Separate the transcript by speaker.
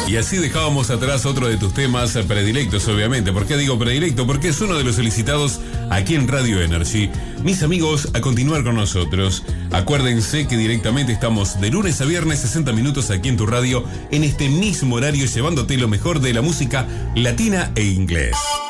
Speaker 1: Y así dejábamos atrás otro de tus temas predilectos, obviamente. ¿Por qué digo predilecto? Porque es uno de los solicitados aquí en Radio Energy. Mis amigos, a continuar con nosotros. Acuérdense que directamente estamos de lunes a viernes, 60 minutos aquí en tu radio, en este mismo horario, llevándote lo mejor de la música latina e inglés.